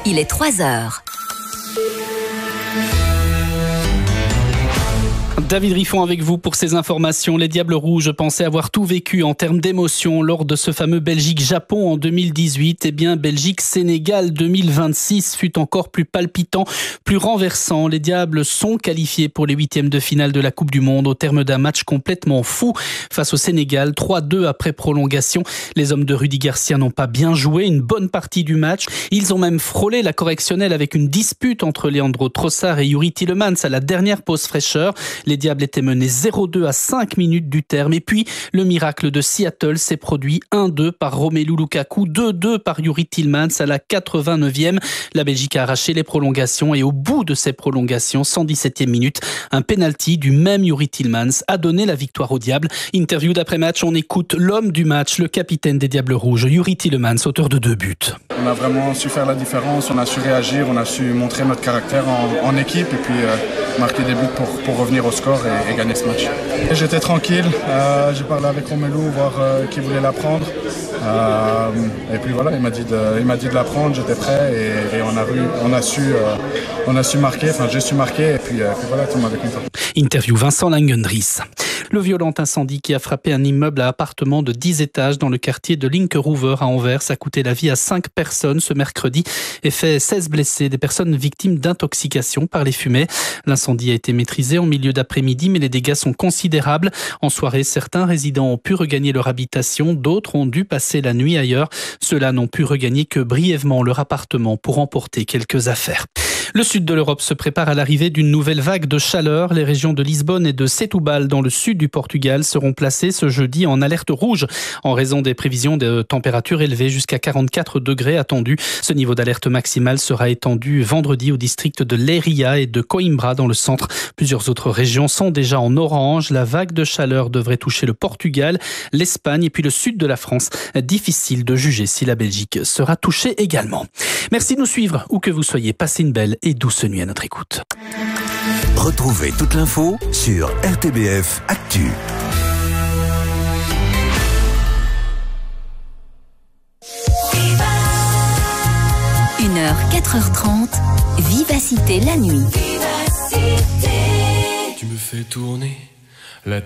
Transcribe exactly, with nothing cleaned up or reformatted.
il est trois heures. David Riffon avec vous pour ces informations. Les Diables Rouges pensaient avoir tout vécu en termes d'émotion lors de ce fameux Belgique-Japon en deux mille dix-huit. Eh bien, Belgique-Sénégal deux mille vingt-six fut encore plus palpitant, plus renversant. Les Diables sont qualifiés pour les huitièmes de finale de la Coupe du Monde au terme d'un match complètement fou face au Sénégal. trois deux après prolongation. Les hommes de Rudy Garcia n'ont pas bien joué une bonne partie du match. Ils ont même frôlé la correctionnelle avec une dispute entre Leandro Trossard et Youri Tielemans à la dernière pause fraîcheur. Les Diables étaient menés zéro deux à cinq minutes du terme. Et puis, le miracle de Seattle s'est produit un deux par Romelu Lukaku, deux deux par Youri Tielemans à la quatre-vingt-neuvième. La Belgique a arraché les prolongations et au bout de ces prolongations, cent dix-septième minute, un penalty du même Youri Tielemans a donné la victoire aux Diables. Interview d'après-match, on écoute l'homme du match, le capitaine des Diables Rouges, Youri Tielemans, auteur de deux buts. On a vraiment su faire la différence, on a su réagir, on a su montrer notre caractère en, en équipe et puis euh, marquer des buts pour, pour revenir au score et, et gagner ce match. Et j'étais tranquille, euh, j'ai parlé avec Romelu, voir euh, qui voulait la prendre. Euh, et puis voilà, il m'a dit de, il m'a dit de la prendre, j'étais prêt et, et on, a eu, on, a su, euh, on a su marquer, enfin j'ai su marquer et puis, euh, puis voilà, tout le monde est content. Interview Vincent Langendries. Le violent incendie qui a frappé un immeuble à appartements de dix étages dans le quartier de Linkeroever à Anvers a coûté la vie à cinq personnes ce mercredi et fait seize blessés, des personnes victimes d'intoxication par les fumées. L'incendie a été maîtrisé en milieu d'après-midi, mais les dégâts sont considérables. En soirée, certains résidents ont pu regagner leur habitation, d'autres ont dû passer la nuit ailleurs. Ceux-là n'ont pu regagner que brièvement leur appartement pour emporter quelques affaires. Le sud de l'Europe se prépare à l'arrivée d'une nouvelle vague de chaleur. Les régions de Lisbonne et de Setúbal dans le sud du Portugal seront placées ce jeudi en alerte rouge en raison des prévisions de températures élevées jusqu'à quarante-quatre degrés attendus. Ce niveau d'alerte maximale sera étendu vendredi au district de Leiria et de Coimbra dans le centre. Plusieurs autres régions sont déjà en orange. La vague de chaleur devrait toucher le Portugal, l'Espagne et puis le sud de la France. Difficile de juger si la Belgique sera touchée également. Merci de nous suivre où que vous soyez. Passez une belle et douce nuit à notre écoute. Retrouvez toute l'info sur R T B F Actu. une heure, quatre heures trente, Vivacité la nuit. Vivacité. Tu me fais tourner